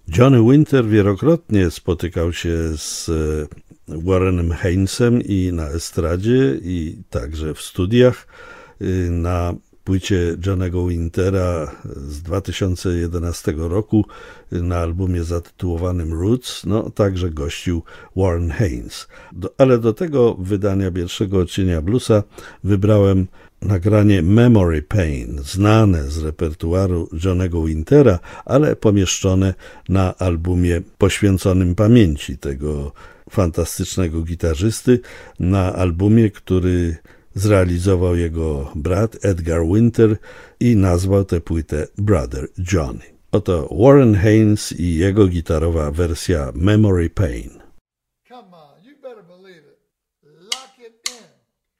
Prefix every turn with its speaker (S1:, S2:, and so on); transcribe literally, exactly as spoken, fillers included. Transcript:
S1: Johnny Winter wielokrotnie spotykał się z Warrenem Haynesem i na estradzie, i także w studiach. Na płycie Johnnego Wintera z dwa tysiące jedenastego roku na albumie zatytułowanym Roots, no także gościł Warren Haynes. Do, ale do tego wydania pierwszego odcienia bluesa wybrałem nagranie Memory Pain, znane z repertuaru Johnnego Wintera, ale pomieszczone na albumie poświęconym pamięci tego fantastycznego gitarzysty, na albumie, który zrealizował jego brat Edgar Winter i nazwał tę płytę Brother Johnny. Oto Warren Haynes i jego gitarowa wersja Memory Pain.